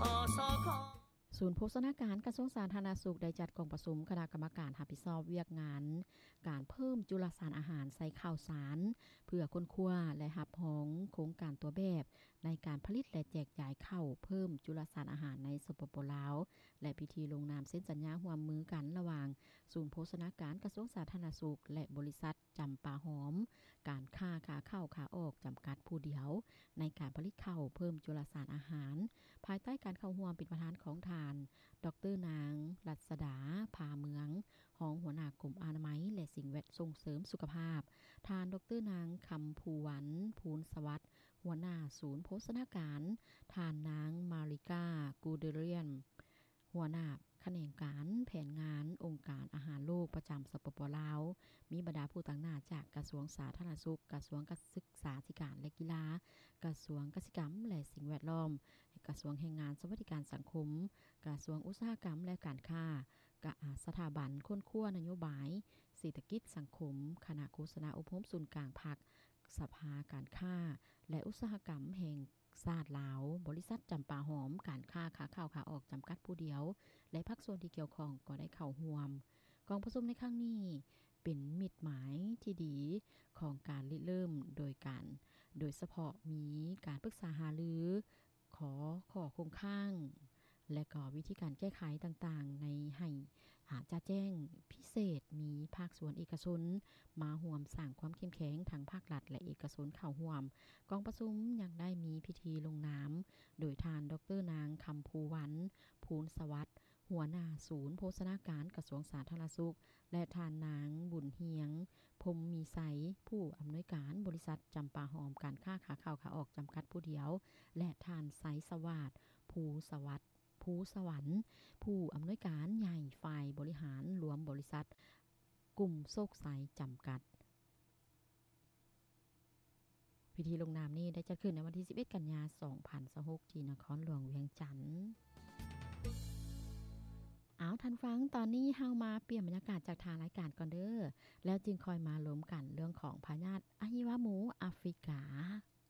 สคศูนย์โภชนาการกระทรวงสาธารณสุขได้จัดกองประชุมคณะกรรมการรับผิดชอบเวียกงานการเพิ่มจุลสารอาหารใส่ข้าวสารเพื่อค้นคว้าและรับรองโครงการตัวแบบในการผลิตและแจกจ่ายข้าวเพิ่มจุลสารอาหารในสปป.ลาวและพิธีลงนามเซ็นสัญญาร่วมมือกันระหว่างศูนย์โภชนาการกระทรวงสาธารณสุขและบริษัทจำปาหอมการค้าขาเข้าขาออกจำกัดผู้เดียวในการผลิตข้าวเพิ่มจุลสารอาหารภายใต้การเข้าร่วมเป็นประธานของทานดร.นางรัศดาพาเมืองรองหัวหน้ากรมอนามัยและสิ่งแวดส่งเสริมสุขภาพทานดร.นางคำภูหวันภูลสวัสดิ์หัวหน้าศูนย์โภชนาการทานนางมาริกากูเดเรียนหัวหน้าแขนงการแผนงานองค์การอาหารโลกประจำสปป.ลาวมีบรรดาผู้ต่างหน้าจากกระทรวงสาธารณสุขกระทรวงศึกษาธิการและกีฬากระทรวงเกษตรกรรมและสิ่งแวดล้อมกระทรวงแรงงานสวัสดิการสังคมกระทรวงอุตสาหกรรมและการค้าสถาบันค้นคว้านโยบายเศรษฐกิจสังคมคณะโฆษณาอบรมศูนย์กลางภาคสภาการค้าและอุตสาหกรรมแห่งชาติลาวบริษัทจำปาหอมการค้าขาเข้าขาออกจำกัดผู้เดียวและภาคส่วนที่เกี่ยวข้องก็ได้เข้าร่วมกองประชุมในครั้งนี้เป็นมิตรหมายที่ดีของการริเริ่มโดยเฉพาะมีการปรึกษาหารือขอโครงข้างและก็วิธีการแก้ไขต่างๆในให้จะแจ้งพิเศษมีภาคส่วนเอกชนมาร่วมสร้างความเข้มแข็งทางภาครัฐและเอกชนเข้าร่วมกองประชุมยังได้มีพิธีลงนามโดยทานดร.นางคำภูหวันภูลสวัสดิ์หัวหน้าศูนย์โภชนาการกระทรวงสาธารณสุขและทานนางบุญเฮียงพรหมมีไสผู้อำนวยการบริษัทจำปาหอมการค้าขาเข้าขาออกจำกัดผู้เดียวและทานไสสวัสดิ์ภูสวรรค์ผู้อำนวยการใหญ่ฝ่ายบริหารรวมบริษัทกลุ่มโชคไสจำกัดพิธีลงนามนี้ได้จัดขึ้นในวันที่11กันยายน2026ที่นครหลวงเวียงจันทน์ท่านฟังตอนนี้เฮามาเปลี่ยนบรรยากาศจากทางรายการก่อนเด้อแล้วจึงค่อยมาล้มกันเรื่องของพยาธิอะฮิวาหมูแอฟริกา